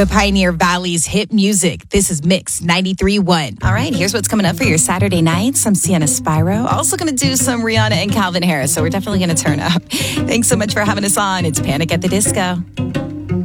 the Pioneer Valley's hit music. This is Mix 93.1. All right, here's what's coming up for your Saturday night. Some Sienna Spyro. Also going to do some Rihanna and Calvin Harris, so we're definitely going to turn up. Thanks so much for having us on. It's Panic at the Disco.